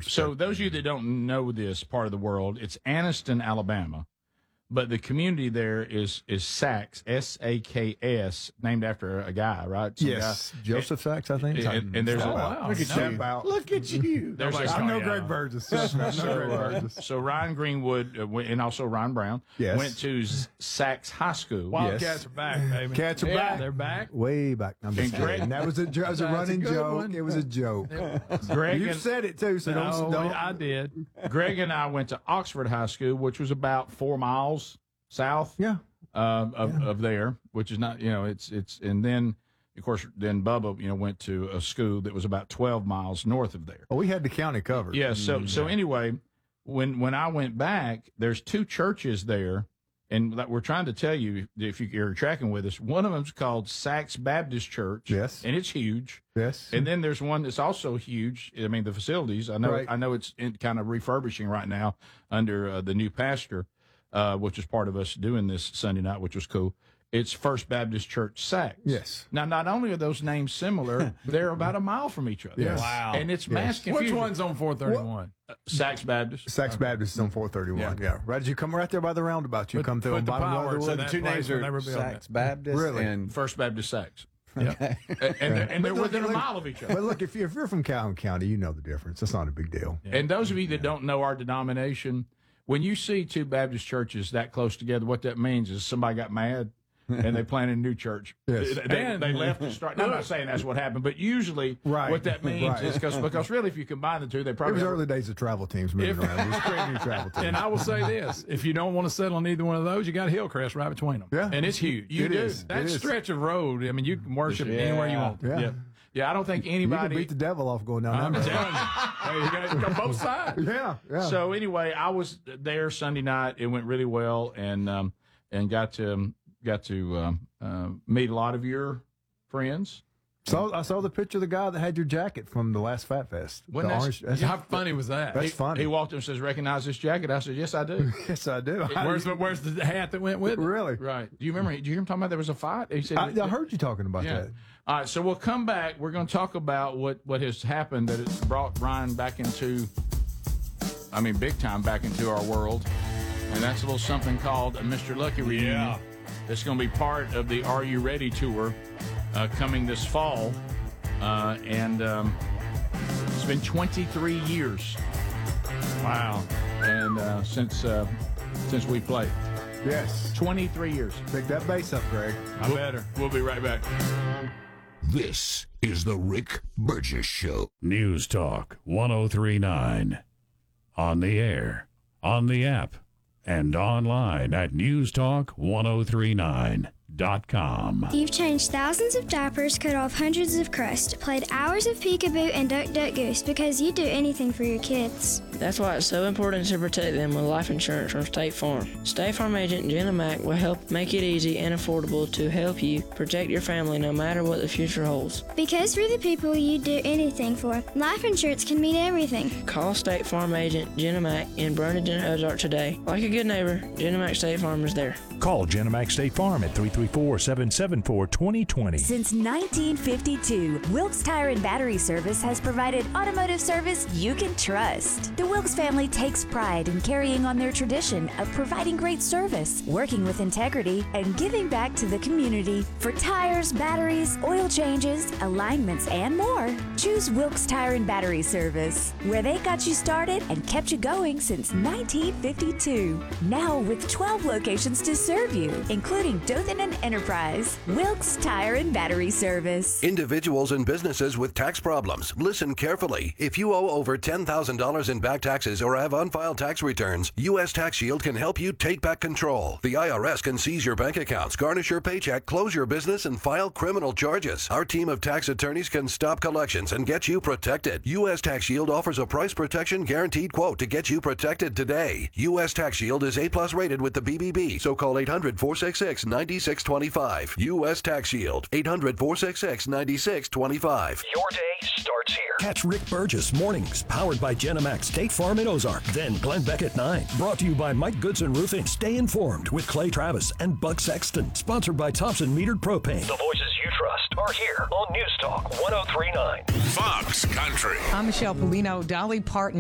years. So those of you that don't know this part of the world, it's Anniston, Alabama. But the community there is Sachs, S-A-K-S, named after a guy, right? Yes, Joseph Sachs, I think. And there's Look at you. Look at you. I know Greg Burgess. So Ryan Greenwood and also Ron Brown went to Sachs High School. Wildcats are back, baby. Cats are back. They're back. Way back. I'm just kidding. That was a running joke. One. It was a joke. Greg You said it, too, so don't. I did. Greg and I went to Oxford High School, which was about 4 miles south of there, which is not, it's and then, of course, then Bubba, went to a school that was about 12 miles north of there. Well, we had the county covered. Yeah, so anyway, when I went back, there's 2 churches there, and that we're trying to tell you, if you're tracking with us, one of them's called Sachs Baptist Church. Yes. And it's huge. Yes. And then there's one that's also huge. I mean, the facilities, I know it's kind of refurbishing right now under the new pastor. Which is part of us doing this Sunday night, which was cool. It's First Baptist Church Sachs. Yes. Now, not only are those names similar, they're about a mile from each other. Yes. Wow. And it's mass confusion. Which one's on 431? Sachs Baptist. Sachs Baptist is on 431. Yeah. Right as you come right there by the roundabout, you come through on bottom of the wood. So the 2 names are Sachs Baptist and First Baptist Sachs. Okay. And they're within a mile of each other. But look, if you're from Calhoun County, you know the difference. It's not a big deal. Yeah. And those of you that don't know our denomination, when you see 2 Baptist churches that close together, what that means is somebody got mad and they planted a new church. Yes. They left to start. Now, I'm not saying that's what happened, but usually what that means is because really, if you combine the 2, they probably. It was early days of travel teams moving around. It was creating new travel teams. And I will say this: if you don't want to settle on either one of those, you got Hillcrest right between them. Yeah. And it's huge. It is. That stretch of road. I mean, you can worship anywhere you want to. Yeah, I don't think anybody. You can beat the devil off going down I'm that telling you. Hey, you got to go both sides. Yeah. So anyway, I was there Sunday night. It went really well, and got to meet a lot of your friends. So I saw the picture of the guy that had your jacket from the last Fat Fest. How funny was that? That's funny. He walked up and says, "Recognize this jacket?" I said, "Yes, I do." Yes, I do. Where's the hat that went with it? Really? Right. Do you remember? Do you hear him talking about there was a fight? He said, I heard you talking about that. All right, so we'll come back. We're going to talk about what has happened that has brought Ryan back into, big time back into our world. And that's a little something called a Mr. Lucky reunion. Yeah. That's going to be part of the Are You Ready tour coming this fall. It's been 23 years. Wow. And since we played. Yes. 23 years. Pick that bass up, Greg. We'll be right back. This is the Rick Burgess Show. News Talk 1039. On the air, on the app, and online at newstalk1039.com. You've changed thousands of diapers, cut off hundreds of crusts, played hours of peekaboo and duck duck goose because you do anything for your kids. That's why it's so important to protect them with life insurance from State Farm. State Farm agent Jenna Mack will help make it easy and affordable to help you protect your family no matter what the future holds. Because for the people you do anything for, life insurance can mean everything. Call State Farm agent Jenna Mack in Burlington, Ozark today. Like a good neighbor, Jenna Mack State Farm is there. Call Jenna Mack State Farm at 334-774-2020. Since 1952, Wilkes Tire and Battery Service has provided automotive service you can trust. The Wilkes family takes pride in carrying on their tradition of providing great service, working with integrity, and giving back to the community. For tires, batteries, oil changes, alignments, and more, choose Wilkes Tire and Battery Service, where they got you started and kept you going since 1952. Now with 12 locations to serve you, including Dothan and Enterprise. Wilkes Tire and Battery Service. Individuals and businesses with tax problems, listen carefully. If you owe over $10,000 in back taxes or have unfiled tax returns, U.S. Tax Shield can help you take back control. The IRS can seize your bank accounts, garnish your paycheck, close your business, and file criminal charges. Our team of tax attorneys can stop collections and get you protected. U.S. Tax Shield offers a price protection guaranteed quote to get you protected today. U.S. Tax Shield is A+ rated with the BBB, so call 800-466-9625. U.S. Tax Shield, 800-466-9625. Your day starts here. Catch Rick Burgess mornings, powered by Jenna Mack State Farm in Ozark. Then Glenn Beck at 9. Brought to you by Mike Goodson Roofing. Stay informed with Clay Travis and Buck Sexton. Sponsored by Thompson Metered Propane. The voices you trust are here on News Talk 1039. Fox Country. I'm Michelle Polino. Dolly Parton